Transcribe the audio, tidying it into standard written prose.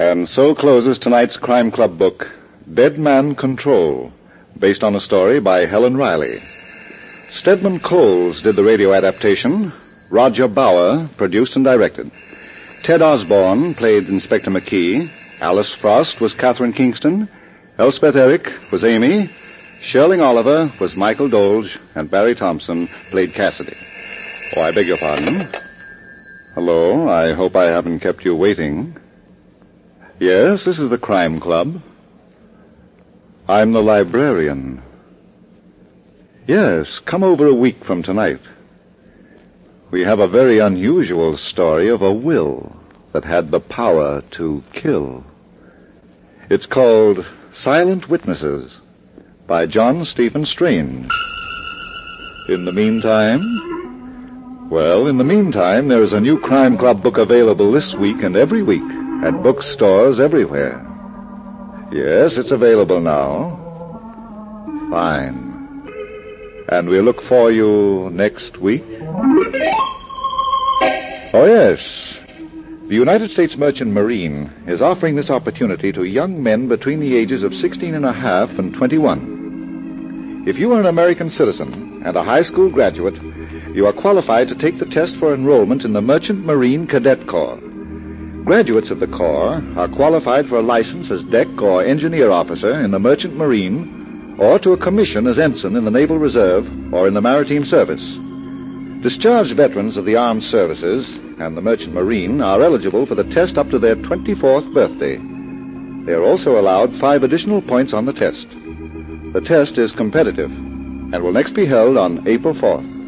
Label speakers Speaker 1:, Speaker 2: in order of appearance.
Speaker 1: And so closes tonight's Crime Club book, Dead Man Control, based on a story by Helen Riley. Stedman Coles did the radio adaptation. Roger Bauer produced and directed. Ted Osborne played Inspector McKee. Alice Frost was Catherine Kingston. Elspeth Eric was Amy. Sherling Oliver was Michael Dolge. And Barry Thompson played Cassidy. Oh, I beg your pardon. Hello, I hope I haven't kept you waiting. Yes, this is the Crime Club. I'm the librarian. Yes, come over a week from tonight. We have a very unusual story of a will that had the power to kill. It's called Silent Witnesses by John Stephen Strange. In the meantime, there's a new Crime Club book available this week and every week at bookstores everywhere. Yes, it's available now. Fine. And we'll look for you next week. Oh, yes. The United States Merchant Marine is offering this opportunity to young men between the ages of 16 and a half and 21. If you are an American citizen and a high school graduate, you are qualified to take the test for enrollment in the Merchant Marine Cadet Corps. Graduates of the Corps are qualified for a license as deck or engineer officer in the Merchant Marine or to a commission as ensign in the Naval Reserve or in the Maritime Service. Discharged veterans of the armed services and the Merchant Marine are eligible for the test up to their 24th birthday. They are also allowed 5 additional points on the test. The test is competitive and will next be held on April 4th.